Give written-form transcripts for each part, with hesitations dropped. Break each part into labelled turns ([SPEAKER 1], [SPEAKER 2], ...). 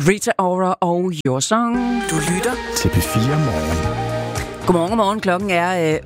[SPEAKER 1] Rita Ora og Your Song. Du lytter
[SPEAKER 2] til P4 Morgen.
[SPEAKER 1] Godmorgen. Klokken er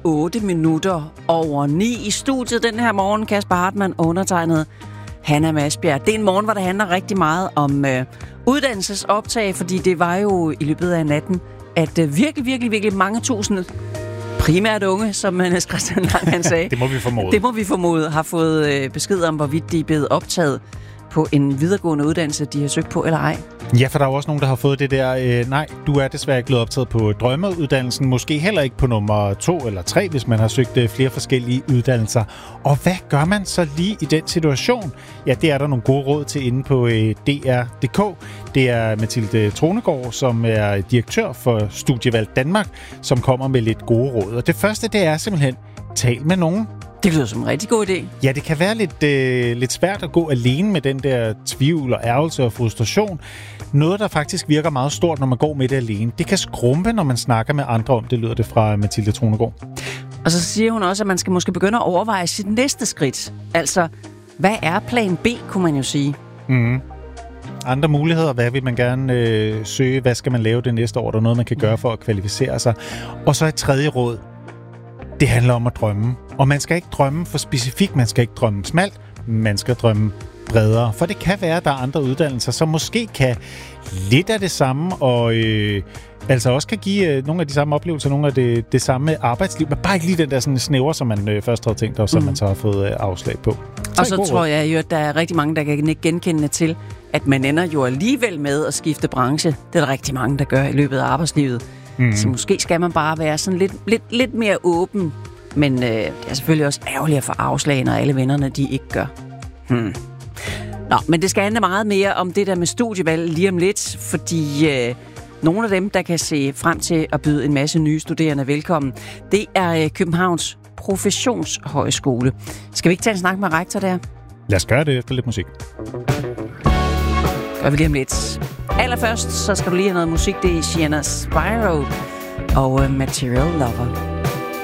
[SPEAKER 1] 8:09 i studiet den her morgen. Kasper Hartmann, undertegnet Hanna Masbjerg. Det er en morgen, hvor det handler rigtig meget om uddannelsesoptag, fordi det var jo i løbet af natten, at virkelig mange tusinde, primært unge, som Niels Christian Lang sagde.
[SPEAKER 2] Det må vi formode.
[SPEAKER 1] Har fået besked om, hvorvidt de er blevet optaget på en videregående uddannelse, de har søgt på eller ej.
[SPEAKER 2] Ja, for der er jo også nogen, der har fået det der, nej, du er desværre ikke blevet optaget på drømmeuddannelsen, måske heller ikke på nummer 2 eller 3, hvis man har søgt flere forskellige uddannelser. Og hvad gør man så lige i den situation? Ja, det er der nogle gode råd til inde på DR.dk. Det er Mathilde Tronegård, som er direktør for Studievalg Danmark, som kommer med lidt gode råd. Og det første, det er simpelthen, tal med nogen.
[SPEAKER 1] Det lyder som en rigtig god idé.
[SPEAKER 2] Ja, det kan være lidt svært at gå alene med den der tvivl og ærgelse og frustration. Noget, der faktisk virker meget stort, når man går med det alene. Det kan skrumpe, når man snakker med andre om det, lyder det fra Mathilde Tronegård.
[SPEAKER 1] Og så siger hun også, at man skal måske begynde at overveje sit næste skridt. Altså, hvad er plan B, kunne man jo sige.
[SPEAKER 2] Andre muligheder, hvad vil man gerne søge? Hvad skal man lave det næste år? Der er noget, man kan gøre for at kvalificere sig. Og så et tredje råd. Det handler om at drømme. Og man skal ikke drømme for specifikt, man skal ikke drømme smalt, man skal drømme bredere. For det kan være, at der er andre uddannelser, som måske kan lidt af det samme, og altså også kan give nogle af de samme oplevelser, nogle af det samme arbejdsliv, men bare ikke lige den der sådan snæver, som man først havde tænkt, og som man så har fået afslag på.
[SPEAKER 1] Og så tror jeg jo, at der er rigtig mange, der kan ikke genkende til, at man ender jo alligevel med at skifte branche. Det er der rigtig mange, der gør i løbet af arbejdslivet. Så måske skal man bare være sådan lidt mere åben. Men det er selvfølgelig også ærgerligt at få afslag, når alle vennerne de ikke gør. Nå, men det skal handle meget mere om det der med studievalg lige om lidt, fordi nogle af dem, der kan se frem til at byde en masse nye studerende velkommen, det er Københavns Professionshøjskole. Skal vi ikke tage en snak med rektor der?
[SPEAKER 2] Lad os gøre det efter lidt musik.
[SPEAKER 1] Gør vi lige om lidt. Allerførst, så skal du lige have noget musik. Det er Sienna Spyro og Material Lover.